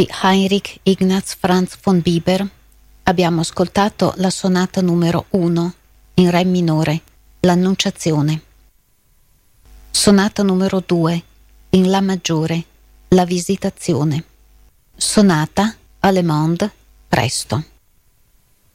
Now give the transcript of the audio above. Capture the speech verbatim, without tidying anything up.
di Heinrich Ignaz Franz von Bieber abbiamo ascoltato la sonata numero uno in Re minore, l'Annunciazione. Sonata numero due in La maggiore, la Visitazione. Sonata allemande, presto.